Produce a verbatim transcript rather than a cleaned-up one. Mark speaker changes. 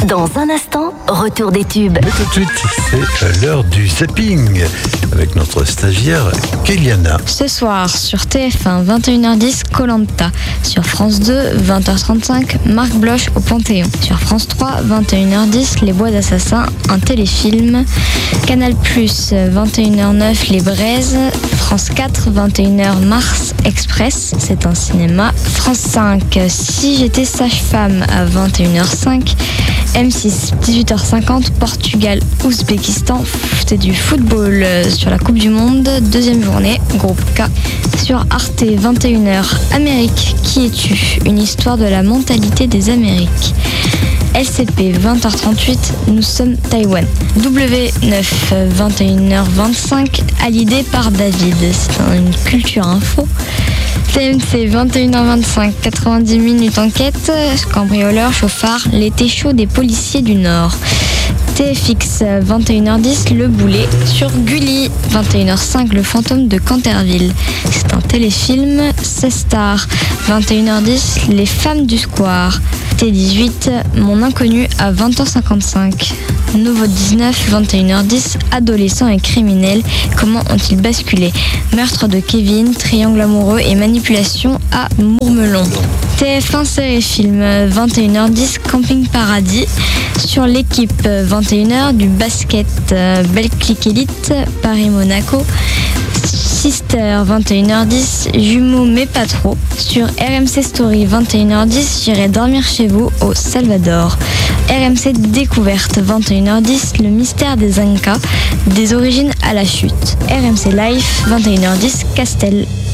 Speaker 1: Dans un instant, retour des tubes.
Speaker 2: Mais tout de suite, c'est l'heure du zapping avec notre stagiaire Kéliana.
Speaker 3: Ce soir sur T F un, vingt et une heures dix, Koh-Lanta. Sur France deux, vingt heures trente-cinq, Marc Bloch au Panthéon. Sur France trois, vingt et une heures dix, Les Bois d'Assassins, un téléfilm. Canal plus, vingt et une heures neuf, Les Braises. France quatre, vingt et une heures, Mars Express, c'est un cinéma. France cinq, Si j'étais sage-femme à vingt et une heures cinq. M six, dix-huit heures cinquante, Portugal, Ouzbékistan, c'est du football sur la Coupe du Monde, deuxième journée, groupe K. Sur Arte, vingt et une heures, Amérique, qui es-tu? Une histoire de la mentalité des Amériques. L C P, vingt heures trente-huit, nous sommes Taïwan. W neuf, vingt et une heures vingt-cinq, Hallyday par David, c'est une culture info. T M C, vingt et une heures vingt-cinq, quatre-vingt-dix minutes enquête, cambrioleur, chauffard, l'été chaud des policiers du Nord. T F X, vingt et une heures dix, Le Boulet. Sur Gulli, vingt et une heures cinq, Le fantôme de Canterville. C'est un téléfilm. seize stars, vingt et une heures dix, Les femmes du square. T dix-huit, Mon inconnu à vingt heures cinquante-cinq. Nouveau dix-neuf, vingt et une heures dix, Adolescents et criminels, comment ont-ils basculé? Meurtre de Kevin, triangle amoureux et manipulation à Mourmelon. T F un série film, vingt et une heures dix, Camping Paradis. Sur L'équipe, vingt et une heures, du basket, Belclic Elite, Paris-Monaco. Sister, vingt et une heures dix, Jumeaux mais pas trop. Sur R M C Story, vingt et une heures dix, J'irai dormir chez vous au Salvador. R M C Découverte, vingt et une heures dix, Le mystère des Incas, des origines à la chute. R M C Life, vingt et une heures dix, Castel.